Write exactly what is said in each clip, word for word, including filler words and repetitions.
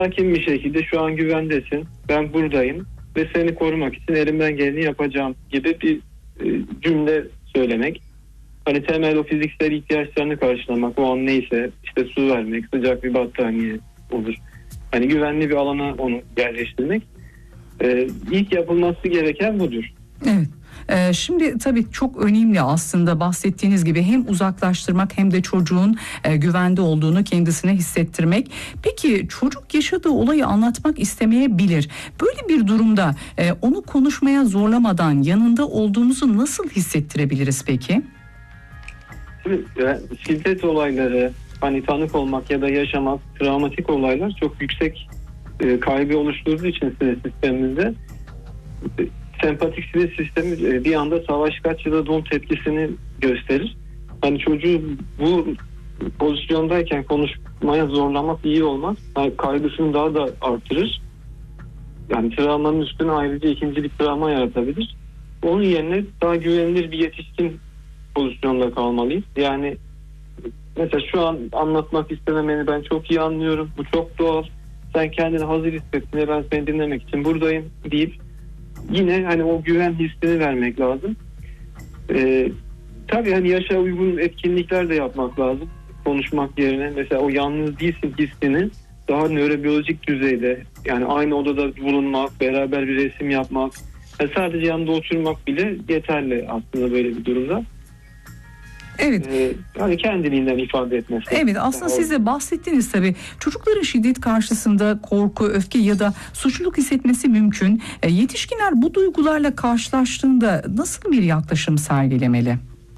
sakin bir şekilde şu an güvendesin, ben buradayım ve seni korumak için elimden geleni yapacağım gibi bir e, cümle söylemek. Hani temel o fiziksel ihtiyaçlarını karşılamak, o an neyse işte su vermek, sıcak bir battaniye olur. Hani güvenli bir alana onu yerleştirmek. Ee, ilk yapılması gereken budur. Evet. Ee, şimdi tabii çok önemli aslında bahsettiğiniz gibi hem uzaklaştırmak hem de çocuğun e, güvende olduğunu kendisine hissettirmek. Peki çocuk yaşadığı olayı anlatmak istemeyebilir. Böyle bir durumda e, onu konuşmaya zorlamadan yanında olduğumuzu nasıl hissettirebiliriz peki? Şimdi, yani şiddet olayları, hani tanık olmak ya da yaşamak, travmatik olaylar çok yüksek e, kaygı oluşturduğu için sinir sistemimizde e, sempatik sinir sistemi e, bir anda savaş kaç ya da don tepkisini gösterir. Hani çocuğu bu pozisyondayken konuşmaya zorlamak iyi olmaz. Yani kaygısını daha da artırır. Yani travmanın üstüne ayrıca ikinci bir travma yaratabilir. Onun yerine daha güvenilir bir yetişkin pozisyonda kalmalıyız. Yani mesela şu an anlatmak istememeni ben çok iyi anlıyorum. Bu çok doğal. Sen kendini hazır hissettiğinde ben seni dinlemek için buradayım deyip yine hani o güven hissini vermek lazım. Ee, tabii hani yaşa uygun etkinlikler de yapmak lazım. Konuşmak yerine mesela o yalnız değilsin hissini daha nörobiyolojik düzeyde, yani aynı odada bulunmak, beraber bir resim yapmak, yani sadece yanında oturmak bile yeterli aslında böyle bir durumda. Evet. Ee, yani kendiliğinden ifade etmesi. Evet, aslında siz de bahsettiniz tabii. Çocukların şiddet karşısında korku, öfke ya da suçluluk hissetmesi mümkün. E, yetişkinler bu duygularla karşılaştığında nasıl bir yaklaşım sergilemeli?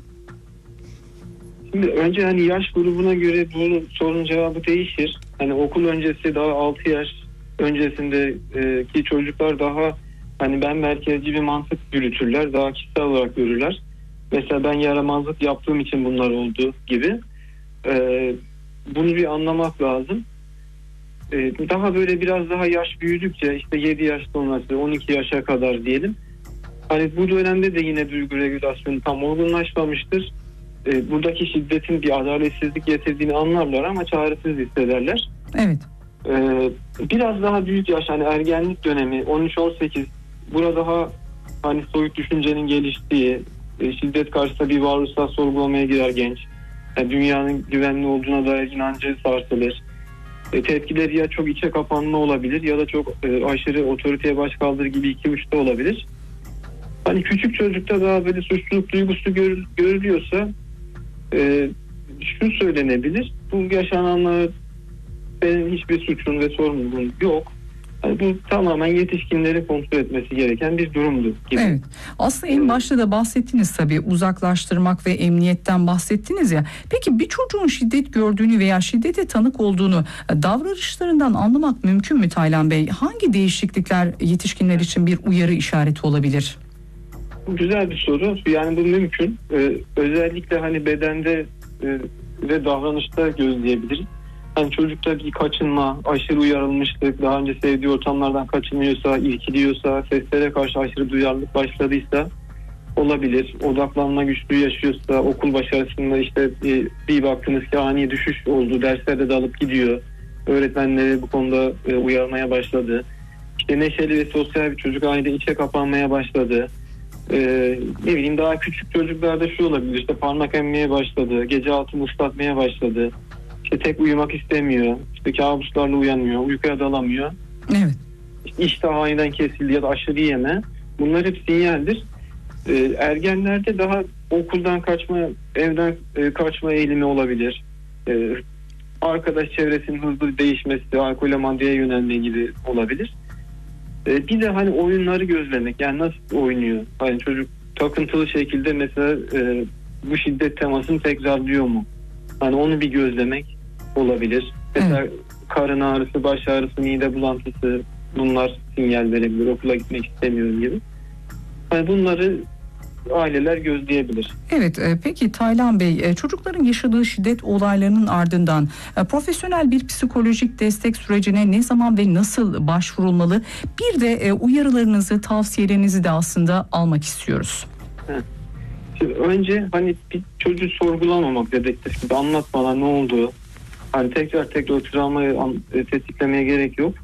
Şimdi önce hani yaş grubuna göre bu sorunun cevabı değişir. Hani okul öncesi daha altı yaş öncesindeki çocuklar daha hani ben merkezci bir mantık yürütürler. Daha kişisel olarak görürler. Mesela ben yaramazlık yaptığım için bunlar oldu gibi. Ee, bunu bir anlamak lazım. Ee, daha böyle biraz daha yaş büyüdükçe işte yedi yaş sonrası on iki yaşa kadar diyelim. Hani bu dönemde de yine duygu regülasyonu tam olgunlaşmamıştır. Ee, buradaki şiddetin bir adaletsizlik getirdiğini anlarlar ama çaresiz hissederler. Evet. Ee, biraz daha büyük yaş hani ergenlik dönemi on üç on sekiz burada daha hani soyut düşüncenin geliştiği, şiddet karşısında bir varoluşsal sorgulamaya girer genç. Yani dünyanın güvenli olduğuna dair inancı sarsılır. E, tepkileri ya çok içe kapanma olabilir ya da çok e, aşırı otoriteye başkaldırı gibi iki uçta olabilir. Hani küçük çocukta daha böyle suçluluk duygusu görül, görülüyorsa e, şu söylenebilir. Bu yaşananlar benim hiçbir suçum ve sorumluluğum yok. Yani bu tamamen yetişkinlerin kontrol etmesi gereken bir durumdu gibi. Evet. Aslında en başta da bahsettiniz tabii, uzaklaştırmak ve emniyetten bahsettiniz ya. Peki bir çocuğun şiddet gördüğünü veya şiddete tanık olduğunu davranışlarından anlamak mümkün mü Taylan Bey? Hangi değişiklikler yetişkinler için bir uyarı işareti olabilir? Güzel bir soru. Yani bu mümkün. Ee, özellikle hani bedende e, ve davranışta gözleyebiliriz. Hani çocukta bir kaçınma, aşırı uyarılmışlık, daha önce sevdiği ortamlardan kaçınıyorsa, irkiliyorsa, seslere karşı aşırı duyarlılık başladıysa olabilir. Odaklanma güçlüğü yaşıyorsa, okul başarısında işte bir, bir baktınız ki ani düşüş oldu, derslerde dalıp gidiyor. Öğretmenleri bu konuda e, uyarmaya başladı. İşte neşeli ve sosyal bir çocuk ailede içe kapanmaya başladı. Ee, ne bileyim daha küçük çocuklarda şu olabilir, işte parmak emmeye başladı, gece altını ıslatmaya başladı. İşte tek uyumak istemiyor. İşte kabuslarla uyanıyor. Uykuya dalamıyor. Evet. İşte iştah aniden kesildi ya da aşırı yeme. Bunlar hep sinyaldir. Ee, ergenlerde daha okuldan kaçma, evden e, kaçma eğilimi olabilir. Ee, arkadaş çevresinin hızlı değişmesi, alkole maddeye yönelme gibi olabilir. Ee, bir de hani oyunları gözlemek. Yani nasıl oynuyor? Hani çocuk takıntılı şekilde mesela e, bu şiddet temasını tekrarlıyor mu? Hani onu bir gözlemek olabilir. Mesela evet. Karın ağrısı, baş ağrısı, mide bulantısı, bunlar sinyal verebilir. Okula gitmek istemiyorum gibi. Yani bunları aileler gözleyebilir. Evet, peki Taylan Bey, çocukların yaşadığı şiddet olaylarının ardından profesyonel bir psikolojik destek sürecine ne zaman ve nasıl başvurulmalı? Bir de uyarılarınızı, tavsiyelerinizi de aslında almak istiyoruz. Evet. Şimdi önce hani bir çocuğu sorgulamamak, dedektif gibi anlatmadan ne oldu, Hani tekrar tekrar travmayı an- e, tetiklemeye gerek yok.